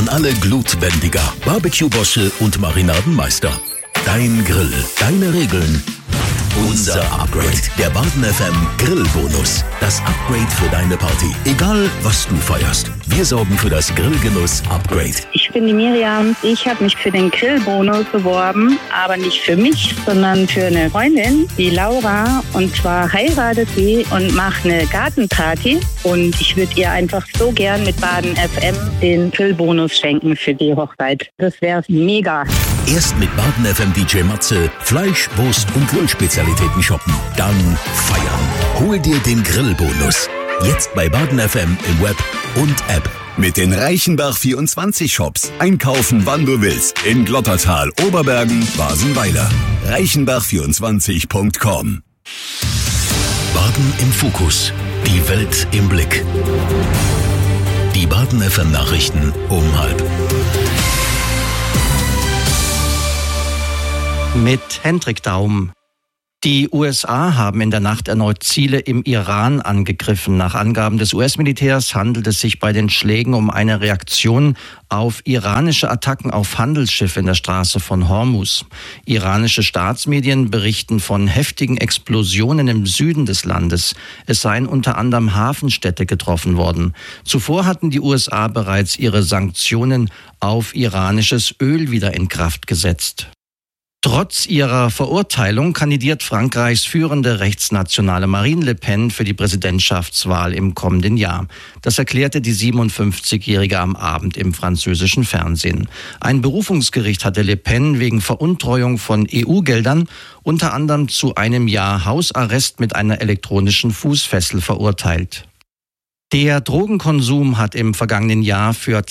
An alle Glutbändiger, Barbecue-Bosse und Marinadenmeister. Dein Grill, deine Regeln. Unser Upgrade. Der Baden FM Grillbonus. Das Upgrade für deine Party. Egal, was du feierst. Wir sorgen für das Grillgenuss-Upgrade. Ich bin die Miriam. Ich habe mich für den Grillbonus beworben, aber nicht für mich, sondern für eine Freundin, die Laura. Und zwar heiratet sie und macht eine Gartenparty. Und ich würde ihr einfach so gern mit Baden FM den Grillbonus schenken für die Hochzeit. Das wäre mega. Erst mit Baden FM DJ Matze Fleisch, Wurst und Grillspezialitäten shoppen. Dann feiern. Hol dir den Grillbonus. Jetzt bei Baden FM im Web und App. Mit den Reichenbach24 Shops. Einkaufen, wann du willst. In Glottertal, Oberbergen, Basenweiler. Reichenbach24.com. Baden im Fokus. Die Welt im Blick. Die Baden FM Nachrichten um 12:30. Mit Hendrik Daum. Die USA haben in der Nacht erneut Ziele im Iran angegriffen. Nach Angaben des US-Militärs handelt es sich bei den Schlägen um eine Reaktion auf iranische Attacken auf Handelsschiffe in der Straße von Hormuz. Iranische Staatsmedien berichten von heftigen Explosionen im Süden des Landes. Es seien unter anderem Hafenstädte getroffen worden. Zuvor hatten die USA bereits ihre Sanktionen auf iranisches Öl wieder in Kraft gesetzt. Trotz ihrer Verurteilung kandidiert Frankreichs führende rechtsnationale Marine Le Pen für die Präsidentschaftswahl im kommenden Jahr. Das erklärte die 57-Jährige am Abend im französischen Fernsehen. Ein Berufungsgericht hatte Le Pen wegen Veruntreuung von EU-Geldern unter anderem zu 1 Jahr Hausarrest mit einer elektronischen Fußfessel verurteilt. Der Drogenkonsum hat im vergangenen Jahr für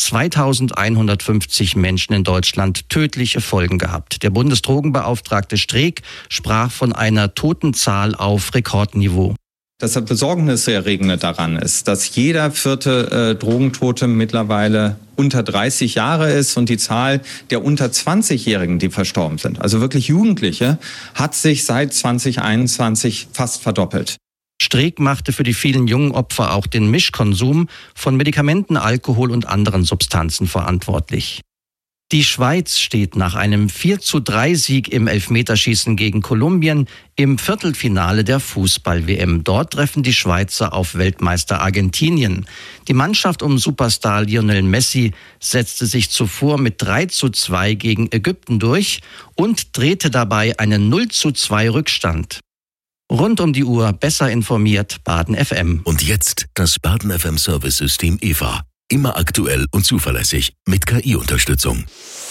2150 Menschen in Deutschland tödliche Folgen gehabt. Der Bundesdrogenbeauftragte Streeck sprach von einer Totenzahl auf Rekordniveau. Das Besorgniserregende daran ist, dass jeder 4. Drogentote mittlerweile unter 30 Jahre ist und die Zahl der unter 20-Jährigen, die verstorben sind, also wirklich Jugendliche, hat sich seit 2021 fast verdoppelt. Streeck machte für die vielen jungen Opfer auch den Mischkonsum von Medikamenten, Alkohol und anderen Substanzen verantwortlich. Die Schweiz steht nach einem 4:3-Sieg im Elfmeterschießen gegen Kolumbien im Viertelfinale der Fußball-WM. Dort treffen die Schweizer auf Weltmeister Argentinien. Die Mannschaft um Superstar Lionel Messi setzte sich zuvor mit 3:2 gegen Ägypten durch und drehte dabei einen 0:2 Rückstand. Rund um die Uhr besser informiert Baden FM. Und jetzt das Baden FM Service-System EVA. Immer aktuell und zuverlässig mit KI-Unterstützung.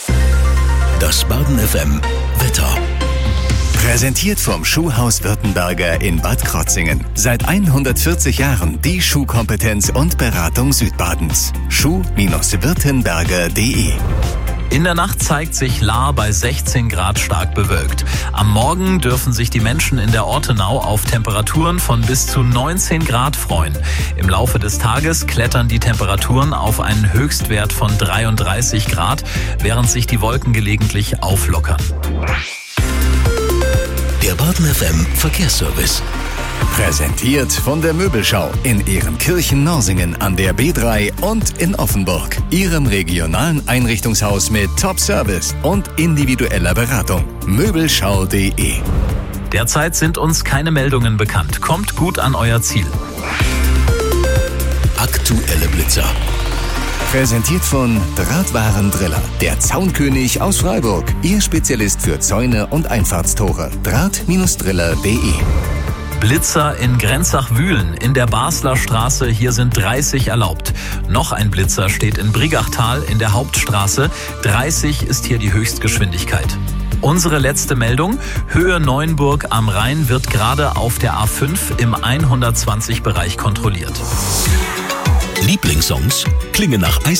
Das Baden FM Wetter. Präsentiert vom Schuhhaus Württemberger in Bad Krotzingen. Seit 140 Jahren die Schuhkompetenz und Beratung Südbadens. Schuh-württemberger.de. In der Nacht zeigt sich Lahr bei 16 Grad stark bewölkt. Am Morgen dürfen sich die Menschen in der Ortenau auf Temperaturen von bis zu 19 Grad freuen. Im Laufe des Tages klettern die Temperaturen auf einen Höchstwert von 33 Grad, während sich die Wolken gelegentlich auflockern. Der Baden FM Verkehrsservice. Präsentiert von der Möbelschau in Ehrenkirchen-Norsingen an der B3 und in Offenburg. Ihrem regionalen Einrichtungshaus mit Top-Service und individueller Beratung. Möbelschau.de. Derzeit sind uns keine Meldungen bekannt. Kommt gut an euer Ziel. Aktuelle Blitzer. Präsentiert von Drahtwarendriller, der Zaunkönig aus Freiburg. Ihr Spezialist für Zäune und Einfahrtstore. Draht-driller.de. Blitzer in Grenzach-Wühlen in der Basler Straße. Hier sind 30 erlaubt. Noch ein Blitzer steht in Brigachtal in der Hauptstraße. 30 ist hier die Höchstgeschwindigkeit. Unsere letzte Meldung. Höhe Neuenburg am Rhein wird gerade auf der A5 im 120-Bereich kontrolliert. Lieblingssongs klingen nach Eis.